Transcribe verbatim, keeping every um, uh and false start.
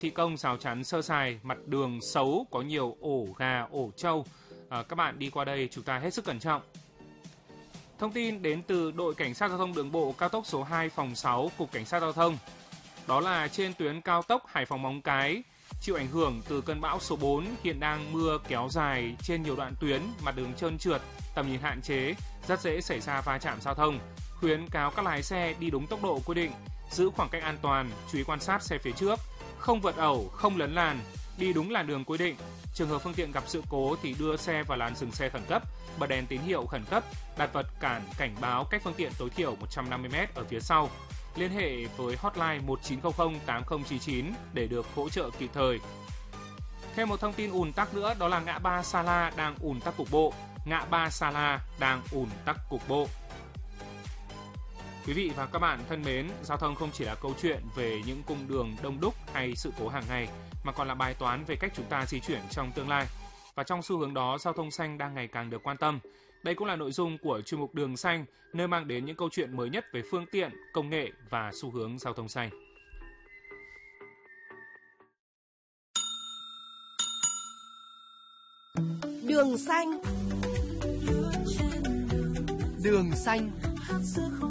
Thi công rào chắn sơ sài, mặt đường xấu, có nhiều ổ gà, ổ trâu. À, các bạn đi qua đây chúng ta hết sức cẩn trọng. Thông tin đến từ đội Cảnh sát Giao thông Đường bộ cao tốc số hai phòng sáu, Cục Cảnh sát Giao thông. Đó là trên tuyến cao tốc Hải Phòng Móng Cái, chịu ảnh hưởng từ cơn bão số bốn, hiện đang mưa kéo dài trên nhiều đoạn tuyến, mặt đường trơn trượt, tầm nhìn hạn chế, rất dễ xảy ra va chạm giao thông. Khuyến cáo các lái xe đi đúng tốc độ quy định, giữ khoảng cách an toàn, chú ý quan sát xe phía trước, không vượt ẩu, không lấn làn, đi đúng làn đường quy định. Trường hợp phương tiện gặp sự cố thì đưa xe vào làn dừng xe khẩn cấp, bật đèn tín hiệu khẩn cấp, đặt vật cản cảnh báo cách phương tiện tối thiểu một trăm năm mươi mét ở phía sau. Liên hệ với hotline một chín không không tám không chín chín để được hỗ trợ kịp thời. Thêm một thông tin ùn tắc nữa, đó là ngã ba Sa La đang ùn tắc cục bộ. Ngã ba Sa La đang ùn tắc cục bộ. Quý vị và các bạn thân mến, giao thông không chỉ là câu chuyện về những cung đường đông đúc hay sự cố hàng ngày, mà còn là bài toán về cách chúng ta di chuyển trong tương lai. Và trong xu hướng đó, giao thông xanh đang ngày càng được quan tâm. Đây cũng là nội dung của chuyên mục Đường Xanh, nơi mang đến những câu chuyện mới nhất về phương tiện, công nghệ và xu hướng giao thông xanh. Đường Xanh. Đường Xanh.